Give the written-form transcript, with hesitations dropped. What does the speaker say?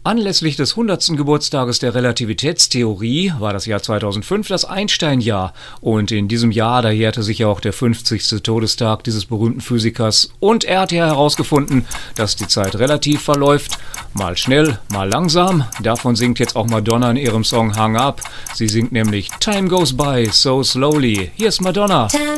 Anlässlich des 100. Geburtstages der Relativitätstheorie war das Jahr 2005 das Einstein-Jahr. Und in diesem Jahr, da jährte sich ja auch der 50. Todestag dieses berühmten Physikers. Und er hat ja herausgefunden, dass die Zeit relativ verläuft. Mal schnell, mal langsam. Davon singt jetzt auch Madonna in ihrem Song Hung Up. Sie singt nämlich Time goes by so slowly. Hier ist Madonna.